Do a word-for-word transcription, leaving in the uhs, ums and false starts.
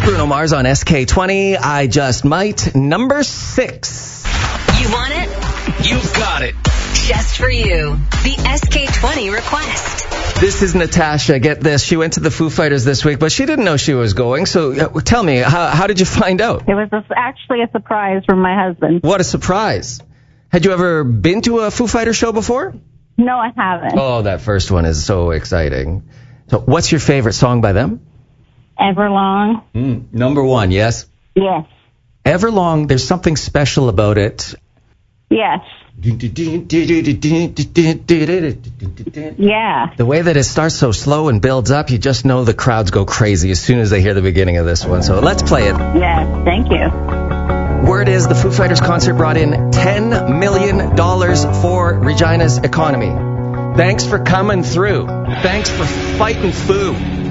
Bruno Mars on S K twenty. I Just Might. Number six. You want it? You've got it. Just for you. The S K twenty request. This is Natasha. Get this. She went to the Foo Fighters this week, but she didn't know she was going. So uh, tell me, how, how did you find out? It was a, actually a surprise from my husband. What a surprise. Had you ever been to a Foo Fighter show before? No, I haven't. Oh, that first one is so exciting. So what's your favorite song by them? Everlong. Mm, number one, yes? Yes. Everlong, there's something special about it. Yes. Yeah. The way that it starts so slow and builds up, you just know the crowds go crazy as soon as they hear the beginning of this one. So let's play it. Yes, thank you. Word is the Foo Fighters concert brought in ten million dollars for Regina's economy. Thanks for coming through. Thanks for fighting Foo.